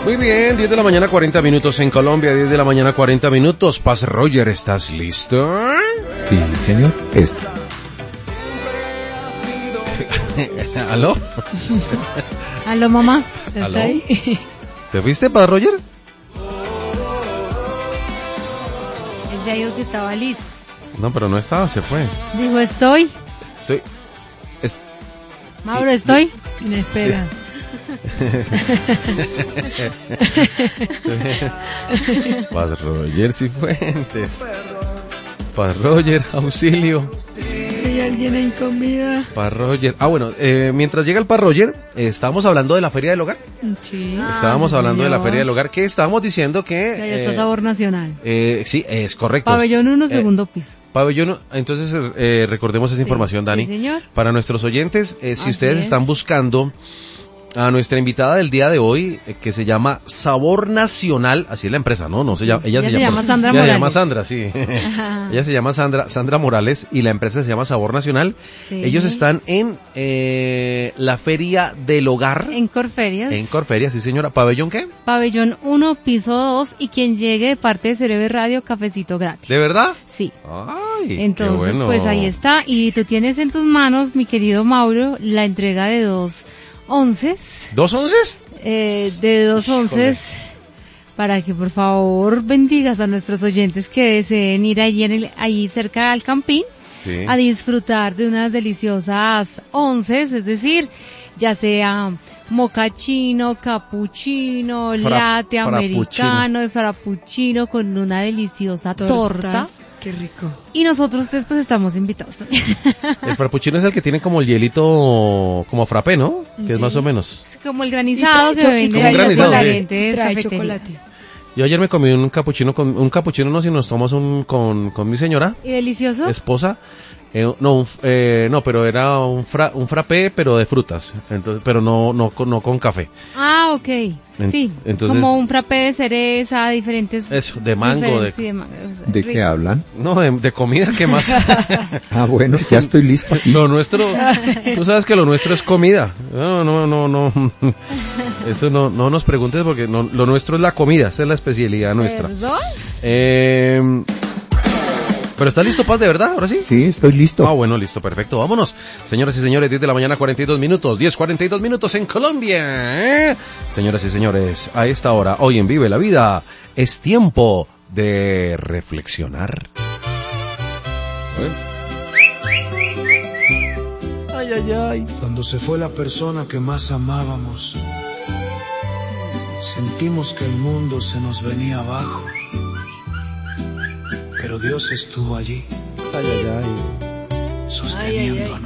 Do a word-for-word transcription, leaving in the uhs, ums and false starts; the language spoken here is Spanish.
Muy bien, diez de la mañana, cuarenta minutos en Colombia, diez de la mañana, cuarenta minutos. Paz Roger, ¿estás listo? Sí, señor. Esto. ¿Aló? ¿Aló, mamá? ¿Estás ¿Aló? ahí? ¿Te fuiste, Paz Roger? Él ya dijo que estaba listo. No, pero no estaba, se fue. Dijo, estoy. Estoy... Es... Mauro, estoy. Y me espera. Paz Roger Cifuentes. Paz Roger, auxilio. ¿Hay alguien ahí comida? Paz Roger. Ah, bueno, eh, mientras llega el Paz Roger, eh, estábamos hablando de la Feria del Hogar. Sí. Estábamos Ah, hablando de la señor. Feria del Hogar, que estábamos diciendo que... Ya está eh, Sabor Nacional. eh, sí, es correcto. Pabellón uno, Eh, segundo piso. Pabellón, entonces eh, recordemos esa Sí, información, Dani. sí, señor. Para nuestros oyentes, eh, si Así ustedes es. están buscando a nuestra invitada del día de hoy, eh, que se llama Sabor Nacional, así es la empresa, ¿no? No se llama, ella, Ella se, se llama Sandra ella se Morales. llama Sandra, sí. Ajá. Ella se llama Sandra, Sandra Morales y la empresa se llama Sabor Nacional. Sí. Ellos están en eh, la Feria del Hogar. En Corferias. En Corferia, sí señora. ¿Pabellón qué? Pabellón uno, piso dos, y quien llegue de parte de Cereve Radio, cafecito gratis. ¿De verdad? Sí. Ay, Entonces, qué bueno. pues ahí está. Y tú tienes en tus manos, mi querido Mauro, la entrega de dos onces. ¿Dos onces? Eh, de dos onces. Para que por favor bendigas a nuestros oyentes que deseen ir allí, en el, allí cerca al Campín. Sí. A disfrutar de unas deliciosas onces, es decir, ya sea mocachino, capuchino, Fra- latte frappuccino. americano, frappuccino con una deliciosa torta. Tortas, qué rico. Y nosotros después estamos invitados también. El frappuccino es el que tiene como el hielito, como frappé, ¿no? Que es Sí. más o menos. Es como el granizado Y que trae venden Como un en granizado, las sí. diferentes Trae cafeterías. chocolates. Yo ayer me comí un capuchino, con, un capuchino no, si nos tomamos un, con, con mi señora, ¿Y delicioso? esposa. Eh, no, un, eh, no, pero era un, fra, un frappé, pero de frutas. Entonces, pero no, no, con- no con café. Ah, ok. En- Sí, entonces- como un frappé de cereza, diferentes... Eso, de mango, de, diferentes- sí, de mango, o sea, ¿De rico. qué hablan? no, de, de comida, ¿qué más? Ah, bueno, ya estoy listo aquí. Lo nuestro, tú sabes que lo nuestro es comida. No, no, no, no. Eso no, no nos preguntes porque no, lo nuestro es la comida, esa es la especialidad nuestra. ¿Perdón? Eh, pero ¿está listo, Paz, de verdad? ¿Ahora sí? Sí, estoy listo. Ah, bueno, listo, perfecto. Vámonos. Señoras y señores, diez de la mañana, cuarenta y dos minutos. diez cuarenta y dos minutos en Colombia. ¿eh? Señoras y señores, a esta hora, hoy en Vive la Vida, es tiempo de reflexionar. Ay, ay, ay. Cuando se fue la persona que más amábamos, sentimos que el mundo se nos venía abajo, pero Dios estuvo allí, Ay, ay, ay. sosteniéndonos.